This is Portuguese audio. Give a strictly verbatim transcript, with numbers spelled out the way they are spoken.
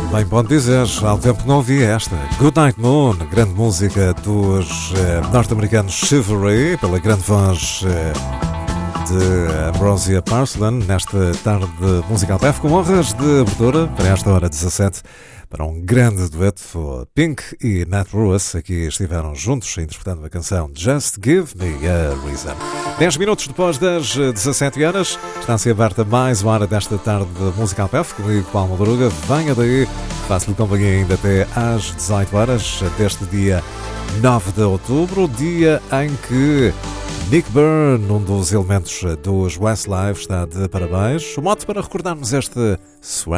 Bem, bom dizer, há um tempo que não ouvi esta. Good Night Moon, grande música dos eh, norte-americanos Chivalry, pela grande voz eh, de Ambrosia Parslan, nesta tarde musical P F, com honras de abertura para esta hora dezassete, para um grande dueto. Pink e Nat Ruess aqui estiveram juntos interpretando a canção Just Give Me a Reason. dez minutos depois das dezassete horas, está-se aberta mais uma hora desta tarde musical P F, comigo Paulo Madruga. Venha daí, faço-lhe companhia ainda até às dezoito horas deste dia nove de outubro, dia em que Nick Byrne, um dos elementos dos Westlife, está de parabéns. O mote para recordarmos este Sweat